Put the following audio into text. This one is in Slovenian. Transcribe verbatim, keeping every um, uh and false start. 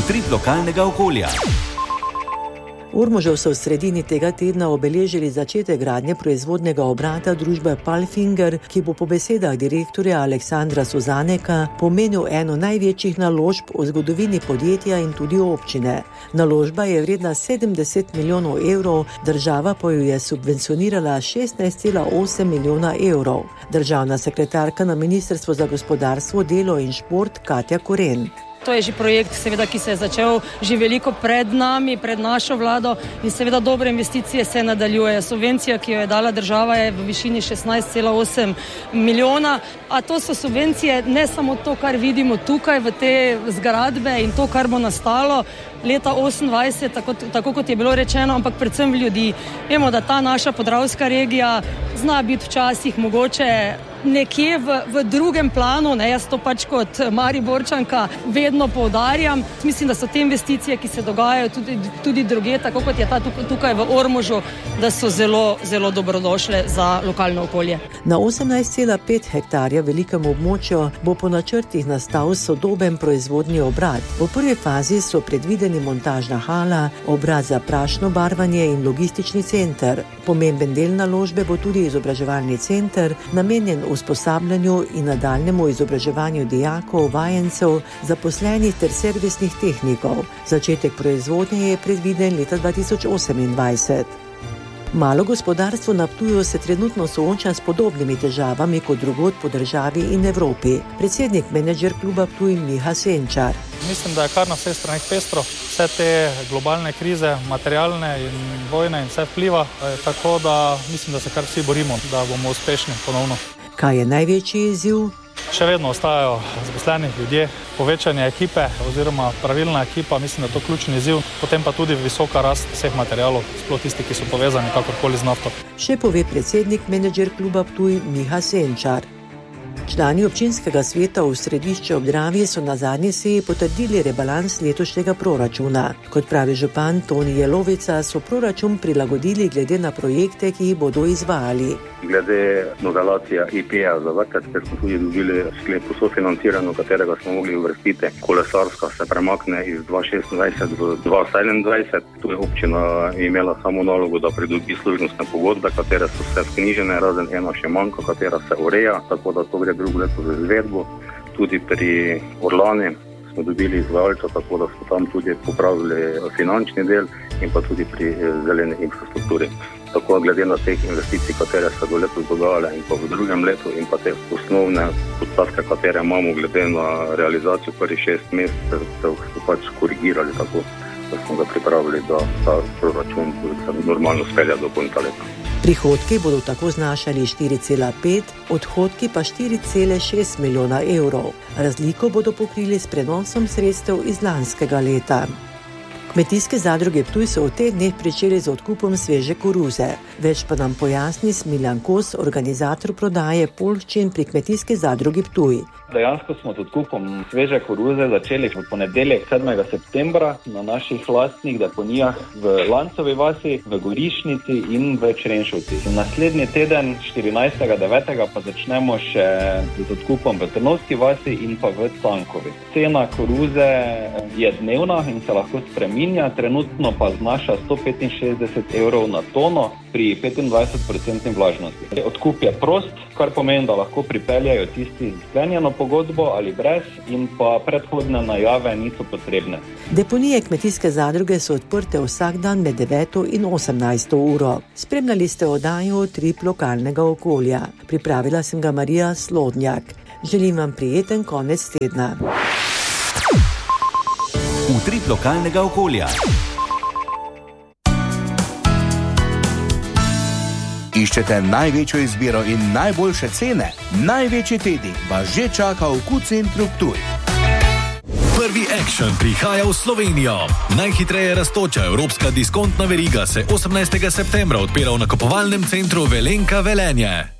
Utrip lokalnega okolja. Ormožev so v sredini tega tedna obeležili začetek gradnje proizvodnega obrata družbe Palfinger, ki bo po besedah direktorja Aleksandra Suzaneka pomenil eno največjih naložb v zgodovini podjetja in tudi občine. Naložba je vredna sedemdeset milijonov evrov, država pa jo je subvencionirala šestnajst cela osem milijona evrov. Državna sekretarka na Ministrstvu za gospodarstvo, delo in šport Katja Koren. To je že projekt, seveda, ki se je začel že veliko pred nami, pred našo vlado in seveda dobre investicije se nadaljuje. Subvencija, ki jo je dala država, je v višini šestnajst cela osem milijona, a to so subvencije ne samo to, kar vidimo tukaj v te zgradbe in to, kar bo nastalo leta osemindvajset, tako, tako kot je bilo rečeno, ampak predvsem v ljudi. Vemo, da ta naša podravska regija zna biti včasih mogoče nekje v, v drugem planu, ne, jaz to pač kot Mariborčanka vedno poudarjam. Mislim, da so te investicije, ki se dogajajo tudi, tudi druge, tako kot je ta tukaj v Ormožu, da so zelo, zelo dobrodošle za lokalno okolje. Na osemnajst cela pet hektarja velikem območju bo po načrtih nastal sodoben proizvodni obrat. V prvi fazi so predvideni montažna hala, obrat za prašno barvanje in logistični center. Pomemben del naložbe bo tudi izobraževalni center, namenjen usposabljanju in nadaljnjemu izobraževanju dijakov, vajencev, zaposlenih ter servisnih tehnikov. Začetek proizvodnje je predviden leta dva tisoč osemindvajset. Malo gospodarstvo na Ptuju se trenutno sooča s podobnimi težavami kot drugod po državi in Evropi. Predsednik menedžer kluba Ptuj Miha Senčar. Mislim, da je kar na vseh stranih pestro. Vse te globalne krize, materialne in vojne in vse vpliva, tako da mislim, da se kar vsi borimo, da bomo uspešni ponovno. Kaj je največji izziv? Še vedno ostajajo zaposleni ljudje, povečanje ekipe oziroma pravilna ekipa, mislim, da je to ključni izziv, potem pa tudi visoka rast vseh materialov, sploh tisti, ki so povezani kakorkoli z nafto. Še pove predsednik menedžer kluba Ptuj Miha Senčar. Člani občinskega sveta v Središče ob Dravi so na zadnji seji potrdili rebalans letošnjega proračuna. Kot pravi župan Toni Jelovica, so proračun prilagodili glede na projekte, ki jih bodo izvajali. Glede novelacija I P A za vrtec, ker smo tudi dobili sklep o sofinanciranju, katerega smo mogli uvrstiti. Kolesarska se premakne iz dva tisoč šestindvajset v dva tisoč sedemindvajset. Tu je občina imela samo nalogo, da pridobi služnostne pogodbe, katere so vse vknjižene, razen ena še manjka, katera se ureja, tako da to gre drugo leto za izvedbo. Tudi pri Orlani smo dobili izvajalca, tako da smo tam tudi popravili finančni del in pa tudi pri zeleni infrastrukturi. Tako glede na teh investicij, katere se do letos dogajale in pa v drugem letu in pa te osnovne podstavke, katere imamo glede na realizacijo prvih šest mesecev, so pač korigirali tako, da smo ga pripravili, da ta proračun se normalno spelja do konca leta. Prihodki bodo tako znašali štiri cela pet, odhodki pa štiri cela šest milijona evrov. Razliko bodo pokrili s prenosom sredstev iz lanskega leta. Kmetijske zadruge Ptuj so v teh dneh pričeli z odkupom sveže koruze. Več pa nam pojasni Smiljan Kos, organizator prodaje poljščin pri Kmetijski zadrugi Ptuj. Dejansko smo z odkupom sveže koruze začeli v ponedeljek sedmega septembra na naših lastnih deponijah v Lancovi vasi, v Gorišnici in v Črenšovci. Naslednji teden, štirinajstega devetega pa začnemo še z odkupom v Trnovski vasi in pa v Cankovi. Cena koruze je dnevna in se lahko spreminja, trenutno pa znaša sto petinšestdeset evrov na tono pri petindvajset procentni vlažnosti. Odkup je prost, kar pomeni, da lahko pripeljajo tisti sklenjeno pogodbo ali brez in pa predhodne najave niso potrebne. Deponije Kmetijske zadruge so odprte vsak dan med deveto in osemnajsto uro. Spremljali ste oddajo Utrip lokalnega okolja. Pripravila sem ga Marija Slodnjak. Želim vam prijeten konec tedna. Utrip lokalnega okolja. Iščete največjo izbiro in najboljše cene? Največji tednik vas že čaka v Q-centru Ptuj. Prvi Action prihaja v Slovenijo. Najhitreje rastoča evropska diskontna veriga se osemnajstega septembra odpira v nakupovalnem centru Velenka Velenje.